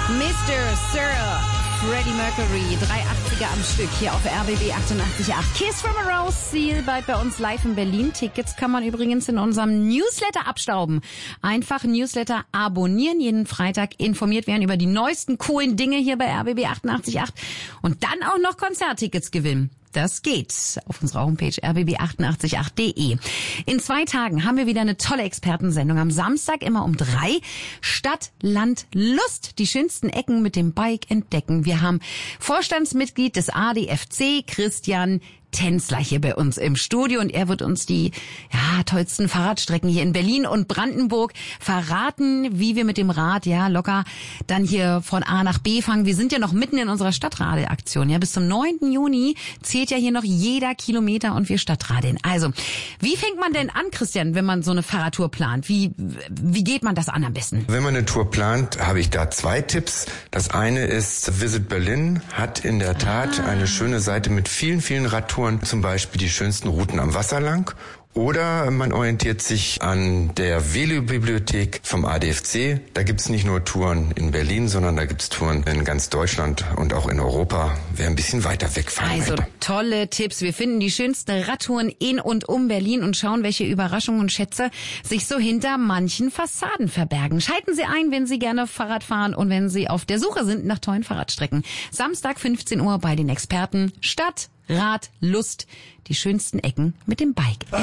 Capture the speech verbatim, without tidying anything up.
Mister Sir Freddie Mercury, drei achtziger am Stück hier auf R B B achtundachtzig Komma acht. Kiss from a Rose, Seal, bald bei uns live in Berlin. Tickets kann man übrigens in unserem Newsletter abstauben. Einfach Newsletter abonnieren, jeden Freitag informiert werden über die neuesten coolen Dinge hier bei R B B achtundachtzig Komma acht und dann auch noch Konzerttickets gewinnen. Das geht auf unserer Homepage r b b achtundachtzig Komma acht punkt de. In zwei Tagen haben wir wieder eine tolle Expertensendung. Am Samstag immer um drei. Stadt, Land, Lust. Die schönsten Ecken mit dem Bike entdecken. Wir haben Vorstandsmitglied des A D F C, Christian Tänzler, hier bei uns im Studio, und er wird uns die ja, tollsten Fahrradstrecken hier in Berlin und Brandenburg verraten, wie wir mit dem Rad ja locker dann hier von A nach B fahren. Wir sind ja noch mitten in unserer Stadtradelaktion. Ja, bis zum neunten Juni zählt ja hier noch jeder Kilometer und wir Stadtradeln. Also, wie fängt man denn an, Christian, wenn man so eine Fahrradtour plant? Wie wie geht man das an am besten? Wenn man eine Tour plant, habe ich da zwei Tipps. Das eine ist, Visit Berlin hat in der Tat ah. eine schöne Seite mit vielen, vielen Radtouren. Zum Beispiel die schönsten Routen am Wasser lang. Oder man orientiert sich an der Velobibliothek vom A D F C. Da gibt's nicht nur Touren in Berlin, sondern da gibt's Touren in ganz Deutschland und auch in Europa. Wer ein bisschen weiter wegfahren Also möchte. Tolle Tipps. Wir finden die schönsten Radtouren in und um Berlin und schauen, welche Überraschungen und Schätze sich so hinter manchen Fassaden verbergen. Schalten Sie ein, wenn Sie gerne Fahrrad fahren und wenn Sie auf der Suche sind nach tollen Fahrradstrecken. Samstag fünfzehn Uhr bei den Experten. Stadt, Rad, Lust, die schönsten Ecken mit dem Bike.